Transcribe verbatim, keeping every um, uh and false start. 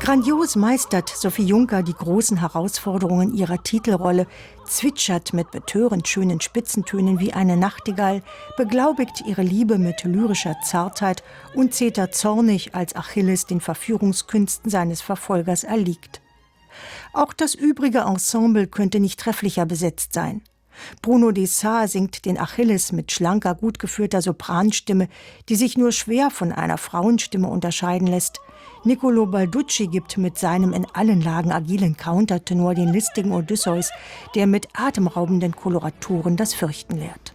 Grandios meistert Sophie Juncker die großen Herausforderungen ihrer Titelrolle, zwitschert mit betörend schönen Spitzentönen wie eine Nachtigall, beglaubigt ihre Liebe mit lyrischer Zartheit und zetert zornig, als Achilles den Verführungskünsten seines Verfolgers erliegt. Auch das übrige Ensemble könnte nicht trefflicher besetzt sein. Bruno Desar singt den Achilles mit schlanker, gut geführter Sopranstimme, die sich nur schwer von einer Frauenstimme unterscheiden lässt. Niccolo Balducci gibt mit seinem in allen Lagen agilen Countertenor den listigen Odysseus, der mit atemraubenden Koloraturen das Fürchten lehrt.